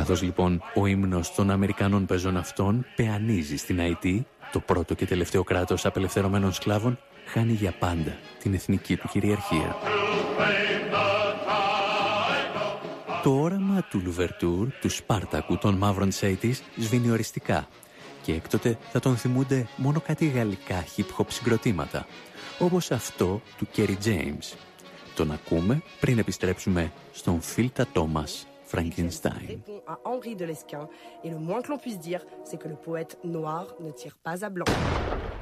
Καθώς λοιπόν ο ύμνος των Αμερικανών πεζοναυτών πεανίζει στην Αϊτή, το πρώτο και τελευταίο κράτος απελευθερωμένων σκλάβων χάνει για πάντα την εθνική του κυριαρχία. Το όραμα του Λουβερτούρ, του Σπάρτακου των μαύρων της Αϊτής, σβήνει οριστικά και έκτοτε θα τον θυμούνται μόνο κάτι γαλλικά hip-hop συγκροτήματα, όπως αυτό του Kerry James. Τον ακούμε πριν επιστρέψουμε στον Φίλτα Τόμας Frankenstein. Répond à Henri de Lesquin et le moins que l'on puisse dire, c'est que le poète noir ne tire pas à blanc.